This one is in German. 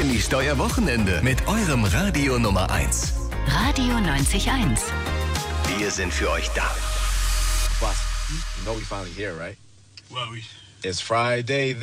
Genießt euer Wochenende mit eurem Radio Nummer 1. Radio 90.1. Wir sind für euch da. Boss, you know we finally here, right? Well, It's Friday.